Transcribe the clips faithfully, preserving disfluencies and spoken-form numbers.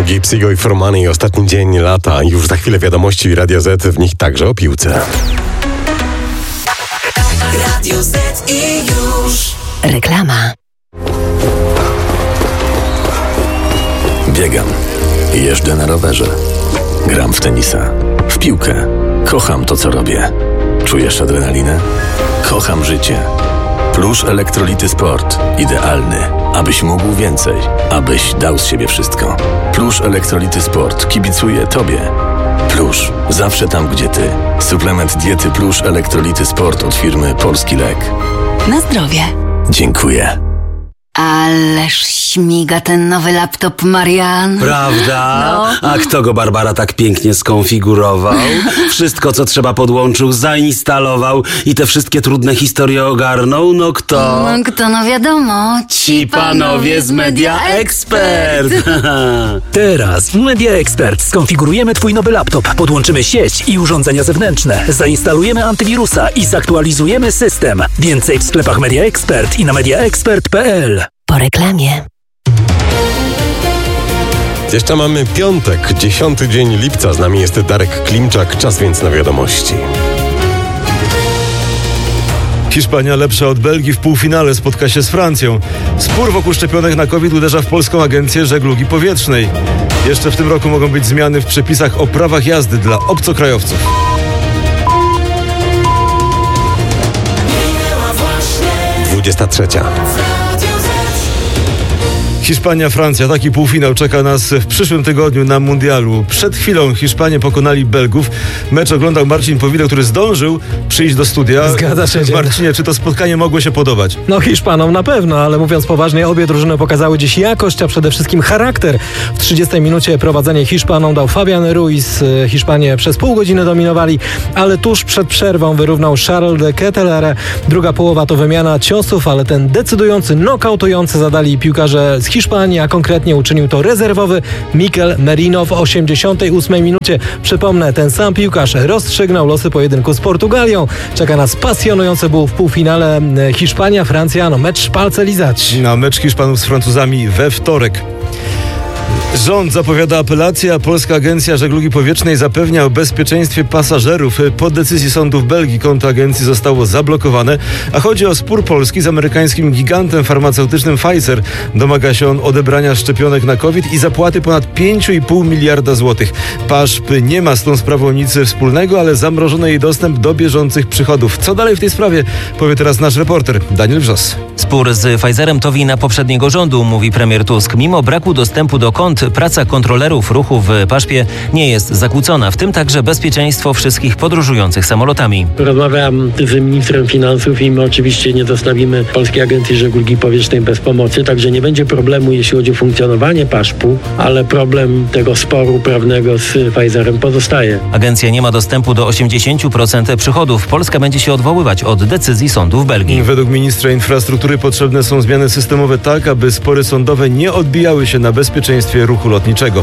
Gipsy'ego i Formany i ostatni dzień lata. Już za chwilę wiadomości Radio Z, w nich także o piłce. Radio Z i już reklama. Biegam, jeżdżę na rowerze, gram w tenisa, w piłkę. Kocham to, co robię. Czujesz adrenalinę? Kocham życie. Plusz Elektrolity Sport. Idealny, abyś mógł więcej, abyś dał z siebie wszystko. Plusz Elektrolity Sport kibicuje Tobie. Plusz, zawsze tam, gdzie Ty. Suplement diety Plusz Elektrolity Sport od firmy Polski Lek. Na zdrowie. Dziękuję. Ależ śmiga ten nowy laptop, Marian. Prawda? No. A kto go, Barbara, tak pięknie skonfigurował? Wszystko, co trzeba, podłączył, zainstalował i te wszystkie trudne historie ogarnął? No kto? No kto, no wiadomo. Ci panowie z Media Expert. Teraz w Media Expert skonfigurujemy Twój nowy laptop, podłączymy sieć i urządzenia zewnętrzne, zainstalujemy antywirusa i zaktualizujemy system. Więcej w sklepach Media Expert i na mediaexpert kropka p l. Po reklamie. Jeszcze mamy piątek, dziesiąty dzień lipca. Z nami jest Darek Klimczak. Czas więc na wiadomości. Hiszpania lepsza od Belgii w półfinale spotka się z Francją. Spór wokół szczepionek na COVID uderza w Polską Agencję Żeglugi Powietrznej. Jeszcze w tym roku mogą być zmiany w przepisach o prawach jazdy dla obcokrajowców. dwudziesta trzecia. Hiszpania, Francja. Taki półfinał czeka nas w przyszłym tygodniu na mundialu. Przed chwilą Hiszpanie pokonali Belgów. Mecz oglądał Marcin Powida, który zdążył przyjść do studia. Zgadza się. Marcinie, czy to spotkanie mogło się podobać? No Hiszpanom na pewno, ale mówiąc poważnie, obie drużyny pokazały dziś jakość, a przede wszystkim charakter. W trzydziestej minucie prowadzenie Hiszpanom dał Fabian Ruiz. Hiszpanie przez pół godziny dominowali, ale tuż przed przerwą wyrównał Charles de Ketelaere. Druga połowa to wymiana ciosów, ale ten decydujący, nokautujący zadali piłkarze z Hiszpanii, a konkretnie uczynił to rezerwowy Mikel Merino w osiemdziesiątej ósmej minucie. Przypomnę, ten sam piłkarz rozstrzygnął losy pojedynku z Portugalią. Czeka nas pasjonujący był w półfinale Hiszpania, Francja, no mecz palce lizać. Na mecz Hiszpanów z Francuzami we wtorek. Rząd zapowiada apelację, a Polska Agencja Żeglugi Powietrznej zapewnia o bezpieczeństwie pasażerów. Po decyzji sądu w Belgii konto agencji zostało zablokowane, a chodzi o spór Polski z amerykańskim gigantem farmaceutycznym Pfizer. Domaga się on odebrania szczepionek na COVID i zapłaty ponad pięć i pół miliarda złotych. P A S P nie ma z tą sprawą nic wspólnego, ale zamrożono jej dostęp do bieżących przychodów. Co dalej w tej sprawie, powie teraz nasz reporter Daniel Wrzos. Spór z Pfizerem to wina poprzedniego rządu, mówi premier Tusk. Mimo braku dostępu do kont, praca kontrolerów ruchu w paszpie nie jest zakłócona, w tym także bezpieczeństwo wszystkich podróżujących samolotami. Rozmawiam z ministrem finansów i my oczywiście nie zostawimy Polskiej Agencji Żeglugi Powietrznej bez pomocy, także nie będzie problemu, jeśli chodzi o funkcjonowanie paszpu, ale problem tego sporu prawnego z Pfizerem pozostaje. Agencja nie ma dostępu do osiemdziesiąt procent przychodów. Polska będzie się odwoływać od decyzji sądu w Belgii. Według ministra infrastruktury potrzebne są zmiany systemowe tak, aby spory sądowe nie odbijały się na bezpieczeństwie ruchu lotniczego.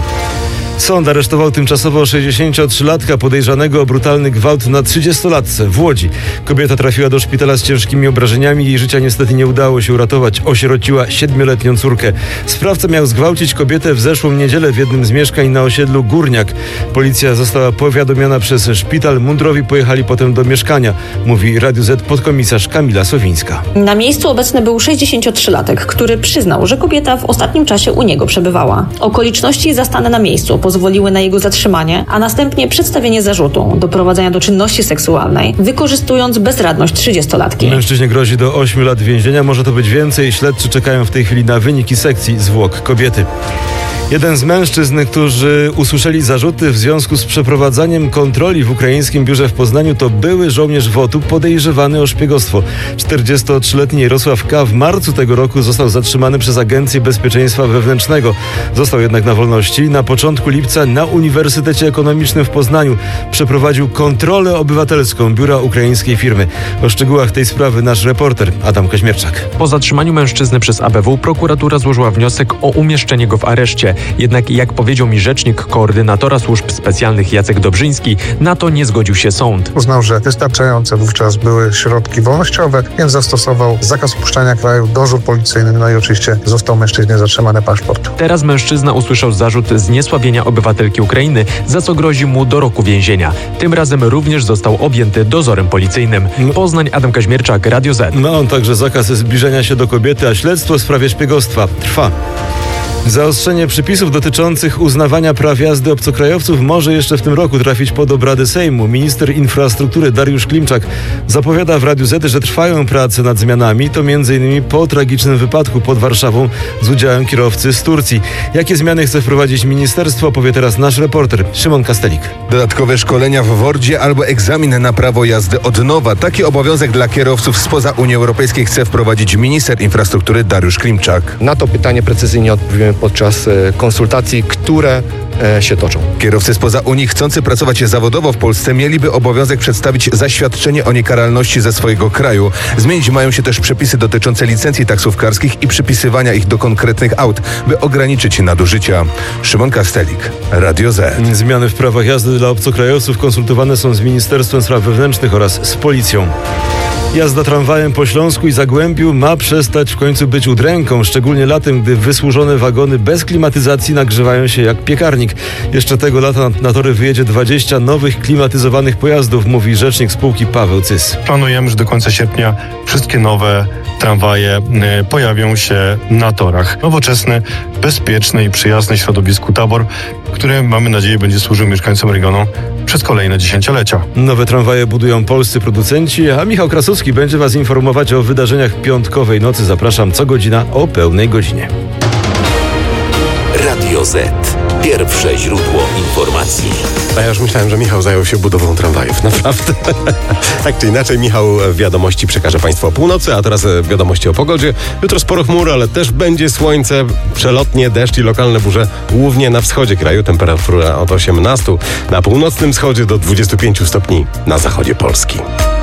Sąd aresztował tymczasowo sześćdziesięciotrzylatka podejrzanego o brutalny gwałt na trzydziestolatce w Łodzi. Kobieta trafiła do szpitala z ciężkimi obrażeniami. Jej życia niestety nie udało się uratować. Osierociła siedmioletnią córkę. Sprawca miał zgwałcić kobietę w zeszłą niedzielę w jednym z mieszkań na osiedlu Górniak. Policja została powiadomiona przez szpital. Mundurowi pojechali potem do mieszkania, mówi Radiu Z podkomisarz Kamila Sowińska. Na miejscu obecny był sześćdziesięciotrzylatek, który przyznał, że kobieta w ostatnim czasie u niego przebywała. Okoliczności zastane na miejscu pozwoliły na jego zatrzymanie, a następnie przedstawienie zarzutu doprowadzenia do czynności seksualnej, wykorzystując bezradność trzydziestolatki. Mężczyźnie grozi do ośmiu lat więzienia. Może to być więcej. Śledczy czekają w tej chwili na wyniki sekcji zwłok kobiety. Jeden z mężczyzn, którzy usłyszeli zarzuty w związku z przeprowadzaniem kontroli w ukraińskim biurze w Poznaniu, to były żołnierz W O T-u podejrzewany o szpiegostwo. czterdziestotrzyletni Jarosław K. w marcu tego roku został zatrzymany przez Agencję Bezpieczeństwa Wewnętrznego. Został jednak na wolności. Na początku lipca na Uniwersytecie Ekonomicznym w Poznaniu przeprowadził kontrolę obywatelską biura ukraińskiej firmy. O szczegółach tej sprawy nasz reporter Adam Kaźmierczak. Po zatrzymaniu mężczyzny przez A B W prokuratura złożyła wniosek o umieszczenie go w areszcie. Jednak jak powiedział mi rzecznik koordynatora służb specjalnych Jacek Dobrzyński, na to nie zgodził się sąd. Uznał, że wystarczające wówczas były środki wolnościowe, więc zastosował zakaz opuszczania kraju, dozór policyjny, no i oczywiście został mężczyźnie zatrzymany paszport. Teraz mężczyzna usłyszał zarzut zniesławienia obywatelki Ukrainy, za co grozi mu do roku więzienia. Tym razem również został objęty dozorem policyjnym. Poznań, Adam Kaźmierczak, Radio Z. Ma on także zakaz zbliżenia się do kobiety, a śledztwo w sprawie szpiegostwa trwa. Zaostrzenie przepisów dotyczących uznawania praw jazdy obcokrajowców może jeszcze w tym roku trafić pod obrady Sejmu. Minister infrastruktury Dariusz Klimczak zapowiada w Radiu Z, że trwają prace nad zmianami. To między innymi po tragicznym wypadku pod Warszawą z udziałem kierowcy z Turcji. Jakie zmiany chce wprowadzić ministerstwo, powie teraz nasz reporter Szymon Kastelik. Dodatkowe szkolenia w WORD-zie albo egzamin na prawo jazdy od nowa. Taki obowiązek dla kierowców spoza Unii Europejskiej chce wprowadzić minister infrastruktury Dariusz Klimczak. Na to pytanie precyzyjnie odpowiemy podczas konsultacji, które się toczą. Kierowcy spoza Unii chcący pracować zawodowo w Polsce mieliby obowiązek przedstawić zaświadczenie o niekaralności ze swojego kraju. Zmienić mają się też przepisy dotyczące licencji taksówkarskich i przypisywania ich do konkretnych aut, by ograniczyć nadużycia. Szymon Kastelik, Radio Z. Zmiany w prawach jazdy dla obcokrajowców konsultowane są z Ministerstwem Spraw Wewnętrznych oraz z Policją. Jazda tramwajem po Śląsku i Zagłębiu ma przestać w końcu być udręką, szczególnie latem, gdy wysłużone wagony bez klimatyzacji nagrzewają się jak piekarnik. Jeszcze tego lata na tory wyjedzie dwadzieścia nowych klimatyzowanych pojazdów, mówi rzecznik spółki Paweł Cys. Planujemy, że do końca sierpnia wszystkie nowe tramwaje pojawią się na torach. Nowoczesny, bezpieczny i przyjazny środowisku tabor, który mamy nadzieję będzie służył mieszkańcom regionu przez kolejne dziesięciolecia. Nowe tramwaje budują polscy producenci, a Michał Krasucki będzie Was informować o wydarzeniach piątkowej nocy. Zapraszam co godzina o pełnej godzinie. Radio Z. Pierwsze źródło informacji. A ja już myślałem, że Michał zajął się budową tramwajów. Naprawdę. Tak czy inaczej, Michał wiadomości przekaże Państwu o północy, a teraz wiadomości o pogodzie. Jutro sporo chmur, ale też będzie słońce, przelotnie deszcz i lokalne burze, głównie na wschodzie kraju. Temperatura od osiemnastu, na północnym wschodzie do dwudziestu pięciu stopni na zachodzie Polski.